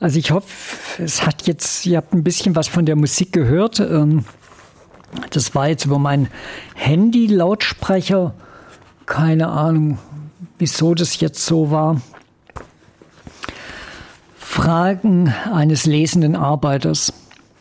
Also ich hoffe, ihr habt ein bisschen was von der Musik gehört. Das war jetzt über meinen Handy-Lautsprecher. Keine Ahnung, wieso das jetzt so war. Fragen eines lesenden Arbeiters.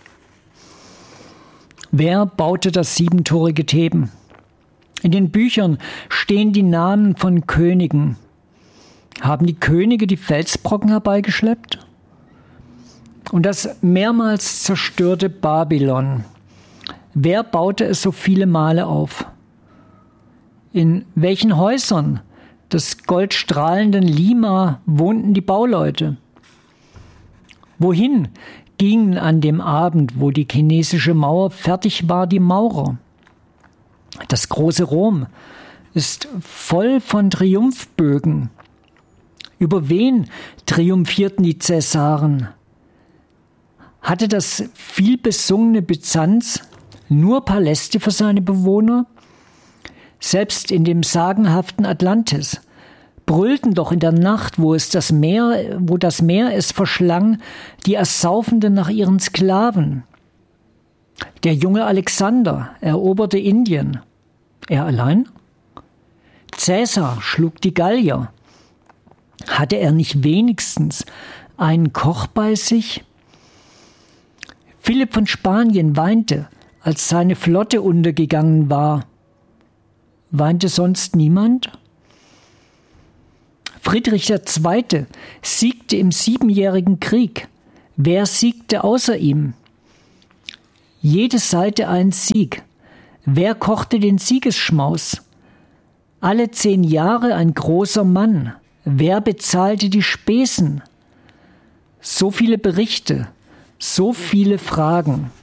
Wer baute das siebentorige Theben? In den Büchern stehen die Namen von Königen. Haben die Könige die Felsbrocken herbeigeschleppt? Und das mehrmals zerstörte Babylon. Wer baute es so viele Male auf? In welchen Häusern des goldstrahlenden Lima wohnten die Bauleute? Wohin gingen an dem Abend, wo die chinesische Mauer fertig war, die Maurer? Das große Rom ist voll von Triumphbögen. Über wen triumphierten die Cäsaren? Hatte das vielbesungene Byzanz nur Paläste für seine Bewohner? Selbst in dem sagenhaften Atlantis brüllten doch in der Nacht, wo das Meer es verschlang, die Ersaufenden nach ihren Sklaven. Der junge Alexander eroberte Indien. Er allein? Cäsar schlug die Gallier. Hatte er nicht wenigstens einen Koch bei sich? Philipp von Spanien weinte, als seine Flotte untergegangen war. Weinte sonst niemand? Friedrich II. Siegte im Siebenjährigen Krieg. Wer siegte außer ihm? Jede Seite ein Sieg. Wer kochte den Siegesschmaus? Alle 10 Jahre ein großer Mann. Wer bezahlte die Spesen? So viele Berichte, so viele Fragen.